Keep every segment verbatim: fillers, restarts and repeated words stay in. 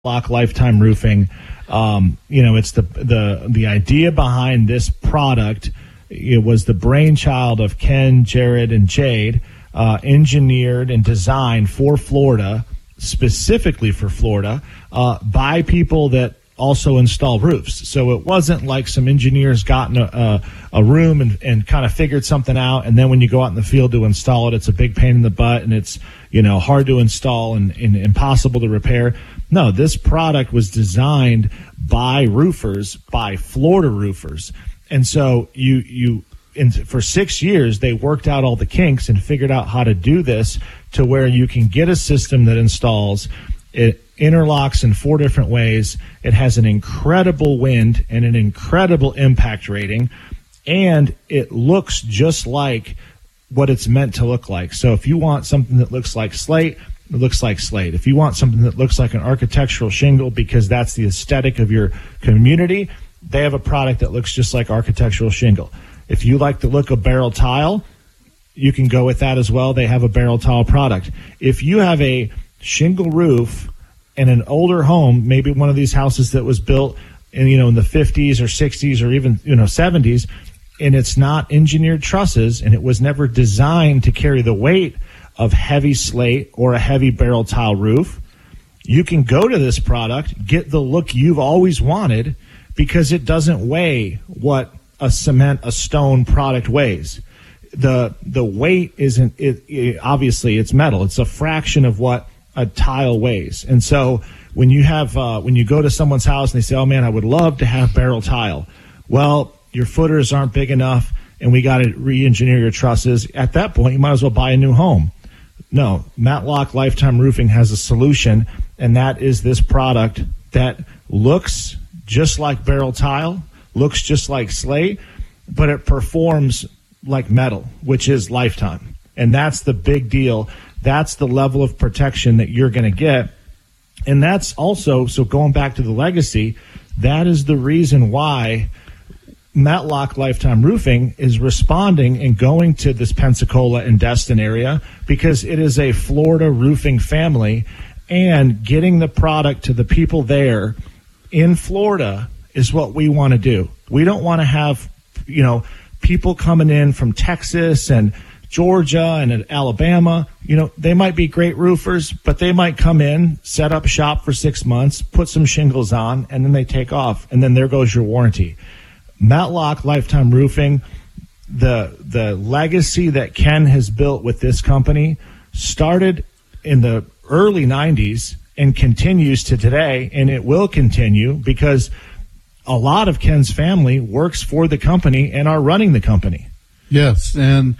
Matlock Lifetime Roofing. Um, you know, it's the the the idea behind this product. It was the brainchild of Ken, Jared, and Jade, uh, engineered and designed for Florida, specifically for Florida, uh, by people that also install roofs. So it wasn't like some engineers got in a, a, a room and, and kind of figured something out, and then when you go out in the field to install it, it's a big pain in the butt, and it's, you know, hard to install and, and impossible to repair. No, this product was designed by roofers, by Florida roofers. And so you, you, in, for six years, they worked out all the kinks and figured out how to do this to where you can get a system that installs, it interlocks in four different ways. It has an incredible wind and an incredible impact rating, and it looks just like what it's meant to look like. So if you want something that looks like slate, it looks like slate. If you want something that looks like an architectural shingle because that's the aesthetic of your community, they have a product that looks just like architectural shingle. If you like the look of barrel tile, you can go with that as well. They have a barrel tile product. If you have a shingle roof in an older home, maybe one of these houses that was built in, you know, in the fifties or sixties or even, you know, seventies, and it's not engineered trusses and it was never designed to carry the weight of heavy slate or a heavy barrel tile roof, you can go to this product, get the look you've always wanted, because it doesn't weigh what a cement, a stone product weighs. The the weight isn't, it, it, obviously it's metal. It's a fraction of what a tile weighs. And so when you have, uh, when you go to someone's house and they say, oh man, I would love to have barrel tile. Well, your footers aren't big enough and we got to re-engineer your trusses. At that point, you might as well buy a new home. No, Matlock Lifetime Roofing has a solution, and that is this product that looks just like barrel tile, looks just like slate, but it performs like metal, which is lifetime. And that's the big deal. That's the level of protection that you're going to get. And that's also, so going back to the legacy, that is the reason why Matlock Lifetime Roofing is responding and going to this Pensacola and Destin area, because it is a Florida roofing family, and getting the product to the people there in Florida is what we want to do. We don't want to have, you know, people coming in from Texas and Georgia and Alabama. You know, they might be great roofers, but they might come in, set up shop for six months, put some shingles on, and then they take off, and then there goes your warranty. Matlock Lifetime Roofing, the the legacy that Ken has built with this company started in the early nineties and continues to today, and it will continue because a lot of Ken's family works for the company and are running the company. Yes, and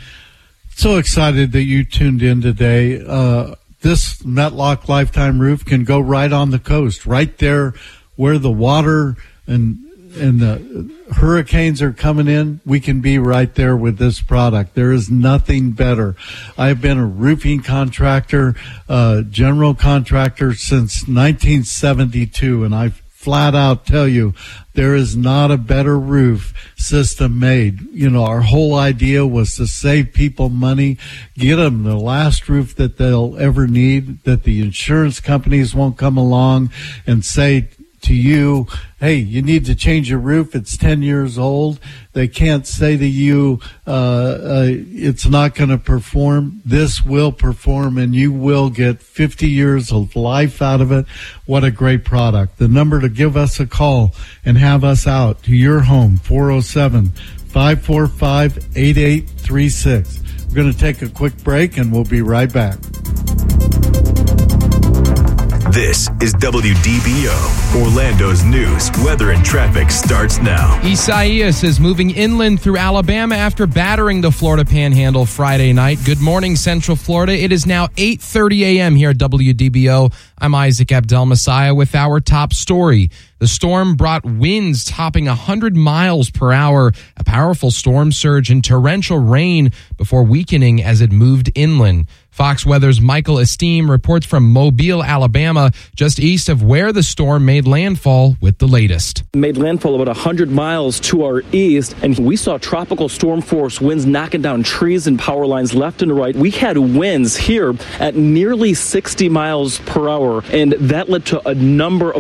so excited that you tuned in today. Uh, this Matlock Lifetime Roof can go right on the coast, right there where the water and and the hurricanes are coming in. We can be right there with this product. There is nothing better. I've been a roofing contractor, uh, general contractor since nineteen seventy-two, and I flat out tell you, there is not a better roof system made. You know, our whole idea was to save people money, get them the last roof that they'll ever need, that the insurance companies won't come along and say to you, hey, you need to change your roof. It's ten years old. They can't say to you, uh, uh it's not going to perform. This will perform, and you will get fifty years of life out of it. What a great product. The number to give us a call and have us out to your home, four oh seven, five four five, eight eight three six. We're going to take a quick break, and we'll be right back. This is W D B O, Orlando's news, weather, and traffic starts now. Isaias is moving inland through Alabama after battering the Florida Panhandle Friday night. Good morning, Central Florida. It is now eight thirty a.m. here at W D B O. I'm Isaac Abdel-Messiah with our top story. The storm brought winds topping one hundred miles per hour, a powerful storm surge, and torrential rain before weakening as it moved inland. Fox Weather's Michael Esteem reports from Mobile, Alabama, just east of where the storm made landfall with the latest. Made landfall about one hundred miles to our east, and we saw tropical storm force winds knocking down trees and power lines left and right. We had winds here at nearly sixty miles per hour, and that led to a number of